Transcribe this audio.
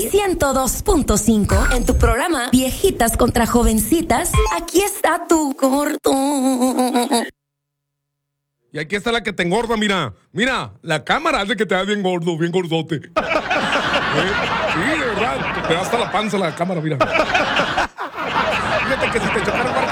102.5 en tu programa Viejitas contra Jovencitas. Aquí está tu gordo. Y aquí está la que te engorda, mira. Mira, la cámara hace que te haga bien gordo, bien gordote. Sí, de verdad. Te da hasta la panza la cámara, mira. Fíjate que si te chocaron